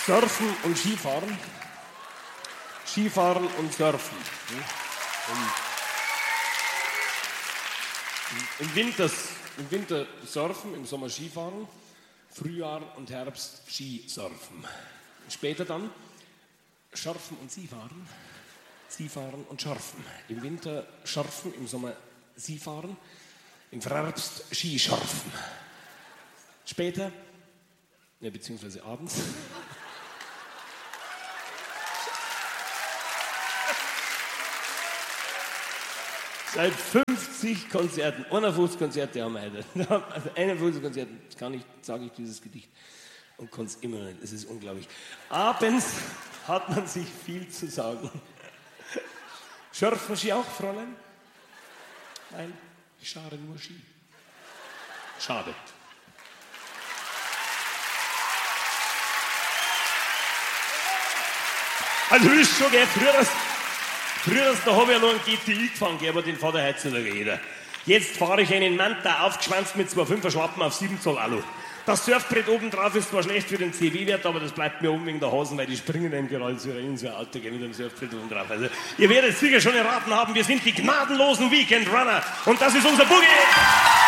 Surfen und Skifahren. Skifahren und Surfen. Im Winter surfen, im Sommer Skifahren, Frühjahr und Herbst Skisurfen. Später dann Scharfen und Skifahren, Skifahren und Scharfen. Im Winter Scharfen, im Sommer Skifahren, im Herbst Skischarfen. Später, beziehungsweise abends, seit 50 Konzerten, 51 Konzerte haben wir heute. Also 51 Konzerte, sage ich dieses Gedicht und kann es immer nicht. Es ist unglaublich. Abends hat man sich viel zu sagen. Schürfen Sie auch, Fräulein? Nein, ich schare nur Ski. Schade. Also du bist schon, gell, früher da habe ich ja noch einen GTI gefahren, aber den fährt ja heutzutage jeder. Jetzt fahre ich einen Manta aufgeschwanzt mit 2,5er Schlappen auf 7 Zoll Alu. Das Surfbrett oben drauf ist zwar schlecht für den CW-Wert, aber das bleibt mir oben wegen der Hosen, weil die springen einem gerade so rein, so ein Auto mit dem Surfbrett oben drauf. Also, ihr werdet sicher schon erraten haben, wir sind die gnadenlosen Weekend Runner und das ist unser Boogie!